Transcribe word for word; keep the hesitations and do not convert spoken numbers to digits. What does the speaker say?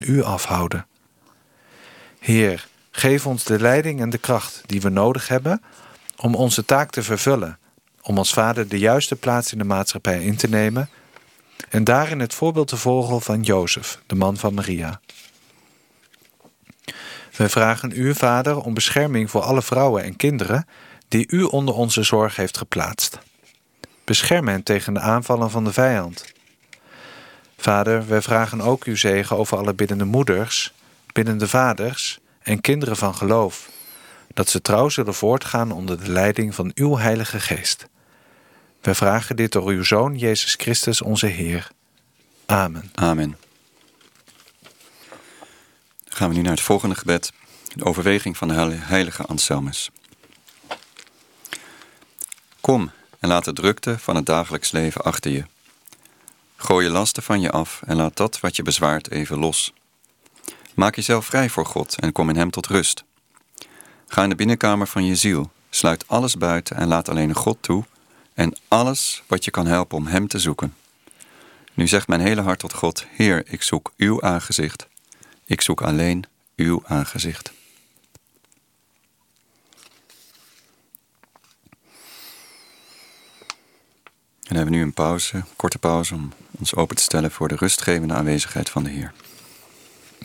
u afhouden. Heer, geef ons de leiding en de kracht die we nodig hebben om onze taak te vervullen, om als vader de juiste plaats in de maatschappij in te nemen en daarin het voorbeeld te volgen van Jozef, de man van Maria. Wij vragen u, Vader, om bescherming voor alle vrouwen en kinderen die u onder onze zorg heeft geplaatst. Bescherm hen tegen de aanvallen van de vijand. Vader, wij vragen ook uw zegen over alle biddende moeders, biddende vaders en kinderen van geloof, dat ze trouw zullen voortgaan onder de leiding van uw Heilige Geest. Wij vragen dit door uw Zoon, Jezus Christus, onze Heer. Amen. Amen. Dan gaan we nu naar het volgende gebed, de overweging van de heilige Anselmus. Kom en laat de drukte van het dagelijks leven achter je. Gooi je lasten van je af en laat dat wat je bezwaart even los. Maak jezelf vrij voor God en kom in hem tot rust. Ga in de binnenkamer van je ziel, sluit alles buiten en laat alleen God toe en alles wat je kan helpen om hem te zoeken. Nu zegt mijn hele hart tot God: Heer, ik zoek uw aangezicht. Ik zoek alleen uw aangezicht. En dan hebben we nu een pauze, een korte pauze, om ons open te stellen voor de rustgevende aanwezigheid van de Heer.